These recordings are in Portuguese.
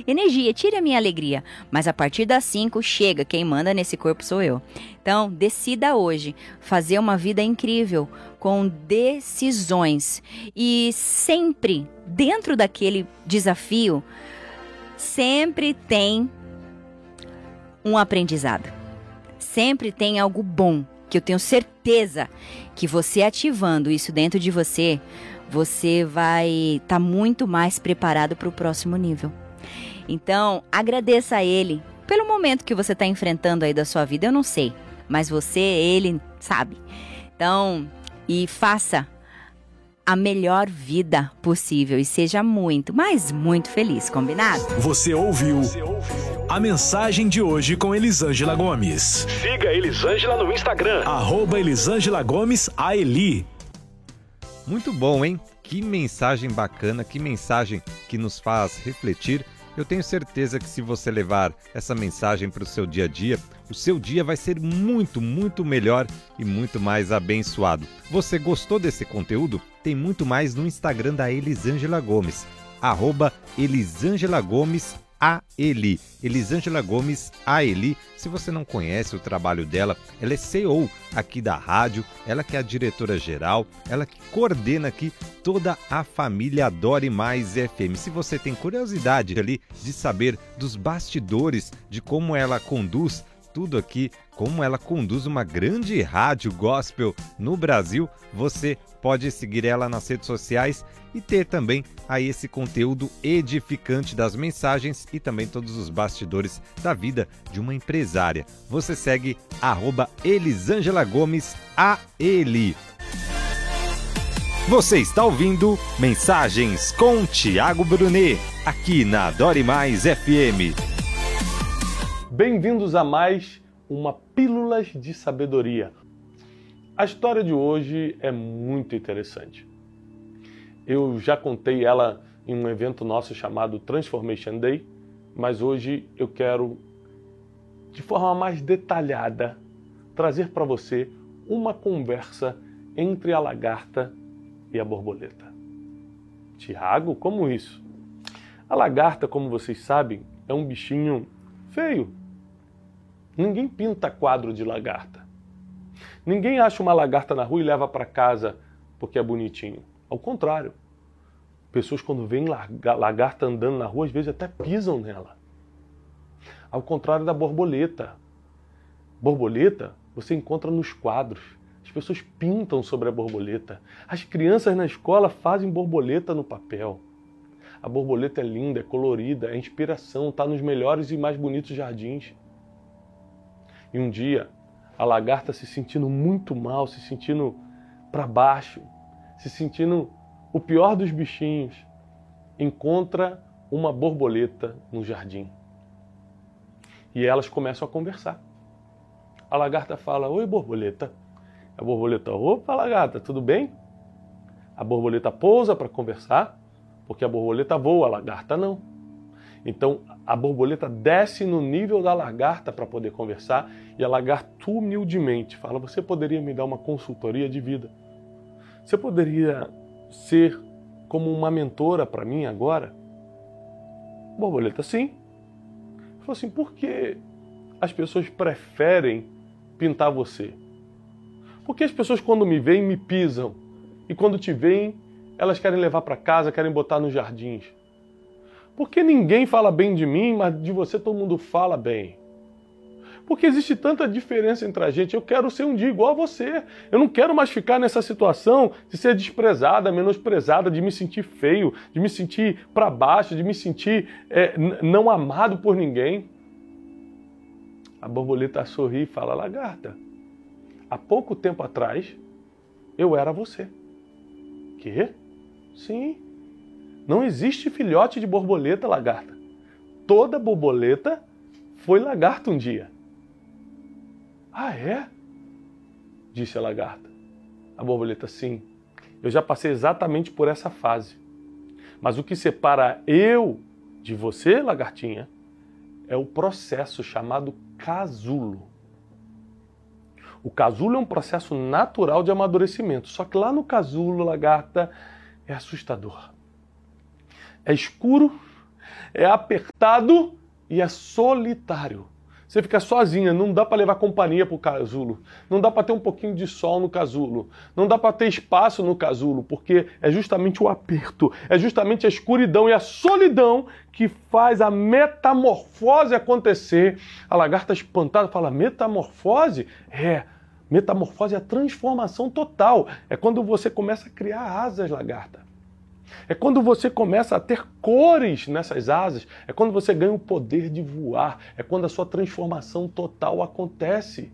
energia, tire a minha alegria. Mas a partir das 5, chega, quem manda nesse corpo sou eu. Então, decida hoje fazer uma vida incrível, com decisões. E sempre, dentro daquele desafio, sempre tem um aprendizado. Sempre tem algo bom, que eu tenho certeza que você ativando isso dentro de você, você vai estar muito mais preparado para o próximo nível. Então, agradeça a Ele pelo momento que você está enfrentando aí da sua vida. Eu não sei, mas você, Ele, sabe. Então, e faça a melhor vida possível e seja muito, mas muito feliz, combinado? Você ouviu a mensagem de hoje com Elisângela Gomes. Siga Elisângela no Instagram. @Elisângela Gomes AELI. Muito bom, hein? Que mensagem bacana, que mensagem que nos faz refletir. Eu tenho certeza que se você levar essa mensagem para o seu dia a dia, o seu dia vai ser muito, muito melhor e muito mais abençoado. Você gostou desse conteúdo? Tem muito mais no Instagram da Elisângela Gomes, @Elisângela Gomes AELI. Elisângela Gomes AELI. Se você não conhece o trabalho dela, ela é CEO aqui da rádio, ela que é a diretora-geral, ela que coordena aqui toda a família Adore Mais FM. Se você tem curiosidade ali de saber dos bastidores, de como ela conduz tudo aqui, como ela conduz uma grande rádio gospel no Brasil, você pode seguir ela nas redes sociais e ter também aí esse conteúdo edificante das mensagens e também todos os bastidores da vida de uma empresária. Você segue @Elisângela Gomes AELI. Você está ouvindo Mensagens com Tiago Brunet, aqui na Adore Mais FM. Bem-vindos a mais uma Pílulas de Sabedoria. A história de hoje é muito interessante. Eu já contei ela em um evento nosso chamado Transformation Day, mas hoje eu quero, de forma mais detalhada, trazer para você uma conversa entre a lagarta e a borboleta. Tiago, como isso? A lagarta, como vocês sabem, é um bichinho feio. Ninguém pinta quadro de lagarta. Ninguém acha uma lagarta na rua e leva para casa porque é bonitinho. Ao contrário. Pessoas, quando veem lagarta andando na rua, às vezes até pisam nela. Ao contrário da borboleta. Borboleta você encontra nos quadros. As pessoas pintam sobre a borboleta. As crianças na escola fazem borboleta no papel. A borboleta é linda, é colorida, é inspiração, está nos melhores e mais bonitos jardins. E um dia, a lagarta se sentindo muito mal, se sentindo para baixo, se sentindo o pior dos bichinhos, encontra uma borboleta no jardim. E elas começam a conversar. A lagarta fala: "Oi, borboleta." A borboleta: "Opa, lagarta, tudo bem?" A borboleta pousa para conversar, porque a borboleta voa, a lagarta não. Então, a borboleta desce no nível da lagarta para poder conversar e a lagarta humildemente fala: "Você poderia me dar uma consultoria de vida? Você poderia ser como uma mentora para mim agora?" A borboleta: "Sim." Falou assim: "Por que as pessoas preferem pintar você? Por que as pessoas, quando me veem, me pisam? E quando te veem, elas querem levar para casa, querem botar nos jardins? Por que ninguém fala bem de mim, mas de você todo mundo fala bem? Porque existe tanta diferença entre a gente. Eu quero ser um dia igual a você. Eu não quero mais ficar nessa situação de ser desprezada, menosprezada, de me sentir feio, de me sentir para baixo, de me sentir não amado por ninguém." A borboleta sorri e fala: "Lagarta, há pouco tempo atrás eu era você." "Quê?" "Sim. Não existe filhote de borboleta, lagarta. Toda borboleta foi lagarta um dia." "Ah, é?" disse a lagarta. A borboleta: "Sim, eu já passei exatamente por essa fase. Mas o que separa eu de você, lagartinha, é o processo chamado casulo. O casulo é um processo natural de amadurecimento. Só que lá no casulo, lagarta, é assustador. É escuro, É apertado e é solitário. Você fica sozinha, não dá para levar companhia para o casulo, não dá para ter um pouquinho de sol no casulo, não dá para ter espaço no casulo, porque é justamente o aperto, é justamente a escuridão e a solidão que faz a metamorfose acontecer. A lagarta espantada fala, metamorfose? Metamorfose é a transformação total, é quando você começa a criar asas, lagarta. É quando você começa a ter cores nessas asas, é quando você ganha o poder de voar, é quando a sua transformação total acontece.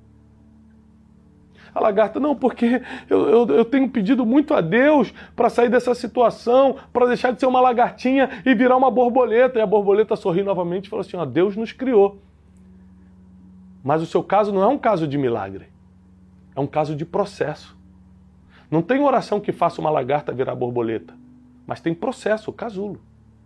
A lagarta, não, porque eu tenho pedido muito a Deus para sair dessa situação, para deixar de ser uma lagartinha e virar uma borboleta. E a borboleta sorri novamente e falou assim, ó, Deus nos criou. Mas o seu caso não é um caso de milagre, é um caso de processo. Não tem oração que faça uma lagarta virar borboleta. Mas tem processo, o casulo.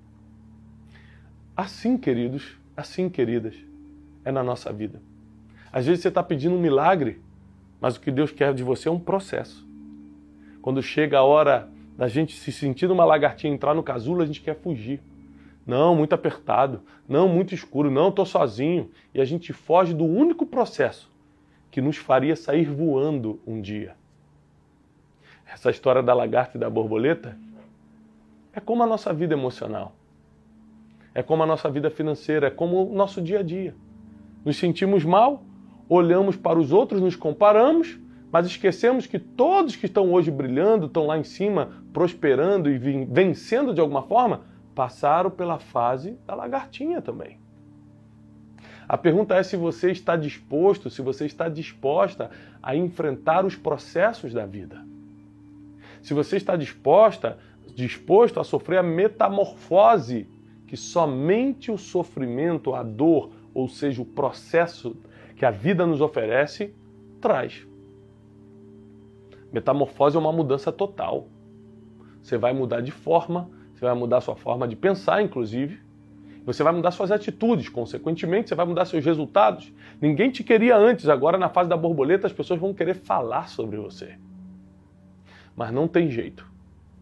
Assim, queridos, assim, queridas, é na nossa vida. Às vezes você está pedindo um milagre, mas o que Deus quer de você é um processo. Quando chega a hora da gente se sentir uma lagartinha entrar no casulo, a gente quer fugir. Não, muito apertado. Não, muito escuro. Não, estou sozinho. E a gente foge do único processo que nos faria sair voando um dia. Essa história da lagarta e da borboleta é como a nossa vida emocional, é como a nossa vida financeira, é como o nosso dia a dia. Nos sentimos mal, olhamos para os outros, nos comparamos, mas esquecemos que todos que estão hoje brilhando, estão lá em cima, prosperando e vencendo de alguma forma, passaram pela fase da lagartinha também. A pergunta é se você está disposto, se você está disposta a enfrentar os processos da vida. Se você está disposto a sofrer a metamorfose que somente o sofrimento, a dor, ou seja, o processo que a vida nos oferece, traz. Metamorfose é uma mudança total. Você vai mudar de forma, você vai mudar sua forma de pensar, inclusive. Você vai mudar suas atitudes, consequentemente, você vai mudar seus resultados. Ninguém te queria antes, agora na fase da borboleta as pessoas vão querer falar sobre você. Mas não tem jeito.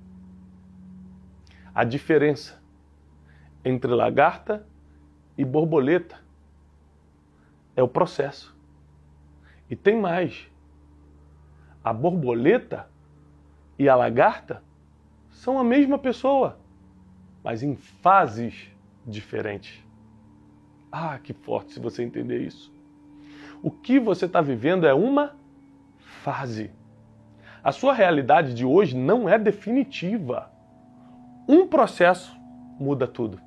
A diferença entre lagarta e borboleta é o processo. E tem mais. A borboleta e a lagarta são a mesma pessoa, mas em fases diferentes. Ah, que forte se você entender isso. O que você está vivendo é uma fase. A sua realidade de hoje não é definitiva. Um processo muda tudo.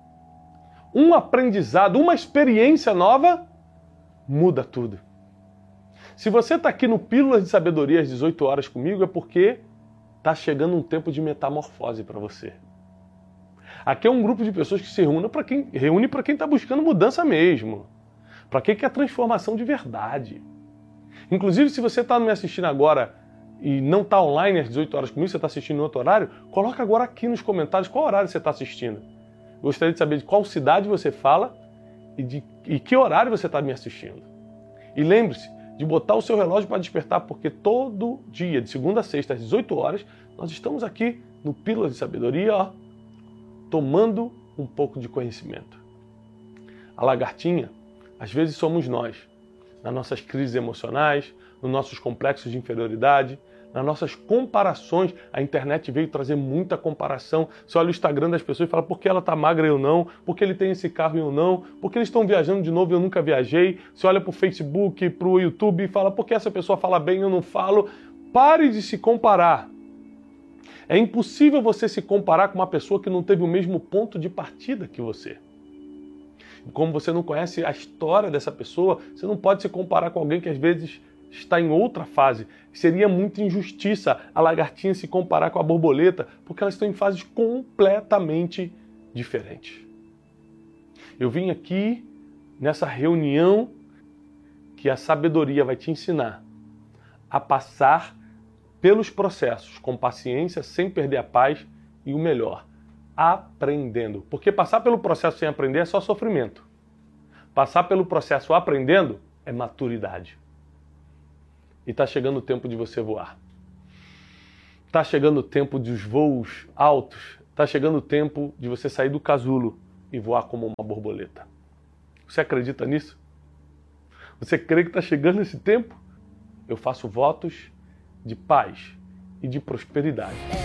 Um aprendizado, uma experiência nova muda tudo. Se você está aqui no Pílulas de Sabedoria às 18 horas comigo, é porque está chegando um tempo de metamorfose para você. Aqui é um grupo de pessoas que se reúne para quem está buscando mudança mesmo. Para quem quer transformação de verdade. Inclusive, se você está me assistindo agora e não está online às 18 horas comigo, você está assistindo em outro horário, coloca agora aqui nos comentários qual horário você está assistindo. Gostaria de saber de qual cidade você fala e que horário você está me assistindo. E lembre-se de botar o seu relógio para despertar, porque todo dia, de segunda a sexta, às 18 horas, nós estamos aqui no Pílulas de Sabedoria, ó, tomando um pouco de conhecimento. A lagartinha, às vezes somos nós, nas nossas crises emocionais, nos nossos complexos de inferioridade, nas nossas comparações. A internet veio trazer muita comparação. Você olha o Instagram das pessoas e fala, por que ela está magra e eu não? Por que ele tem esse carro e eu não? Por que eles estão viajando de novo e eu nunca viajei? Você olha para o Facebook, para o YouTube e fala, por que essa pessoa fala bem e eu não falo? Pare de se comparar. É impossível você se comparar com uma pessoa que não teve o mesmo ponto de partida que você. Como você não conhece a história dessa pessoa, você não pode se comparar com alguém que às vezes está em outra fase. Seria muita injustiça a lagartinha se comparar com a borboleta, porque elas estão em fases completamente diferentes. Eu vim aqui nessa reunião que a sabedoria vai te ensinar a passar pelos processos com paciência, sem perder a paz e o melhor, aprendendo. Porque passar pelo processo sem aprender é só sofrimento. Passar pelo processo aprendendo é maturidade. E está chegando o tempo de você voar. Está chegando o tempo dos voos altos. Está chegando o tempo de você sair do casulo e voar como uma borboleta. Você acredita nisso? Você crê que está chegando esse tempo? Eu faço votos de paz e de prosperidade.